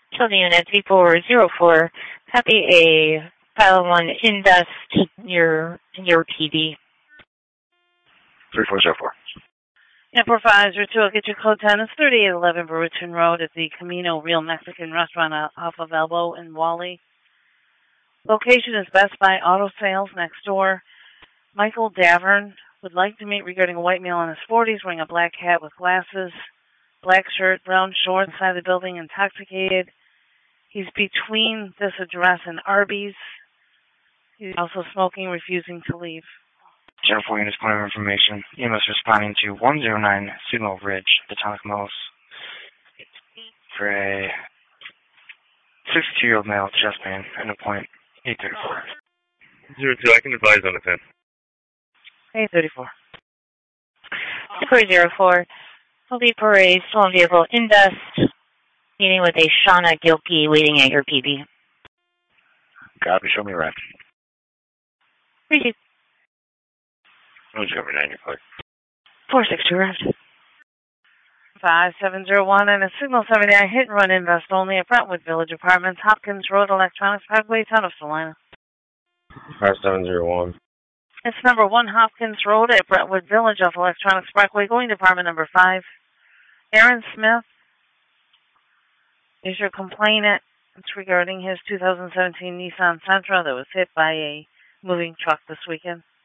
Tilde unit 3404. Copy a file 1 in dust your PD. 3404. Yeah, 4502, I'll get your code 10. It's 3811 Brewerton Road at the Camino Real Mexican Restaurant off of Elbow in Wally. Location is Best Buy Auto Sales next door. Michael Davern would like to meet regarding a white male in his 40s wearing a black hat with glasses, black shirt, brown shorts inside the building, intoxicated. He's between this address and Arby's. He's also smoking, refusing to leave. 04 units, point of information. EMS responding to 109 Signal Ridge, Potomac Mills, for a 62-year-old male chest pain and a point 834. 02, I can advise on the 10. 834. 404. Will be for a stolen vehicle in dust. Meeting with a Shauna Gilkey waiting at your PB. Copy, show me around. Appreciate. Who's over 9 your plate? 462 arrived. 5701 and a Signal 79 hit and run invest only at Brentwood Village Apartments, Hopkins Road, Electronics Parkway, Town of Salina. 5701. It's number 1 Hopkins Road at Brentwood Village off Electronics Parkway, going to apartment number 5. Aaron Smith is your complainant. It's regarding his 2017 Nissan Sentra that was hit by a moving truck this weekend.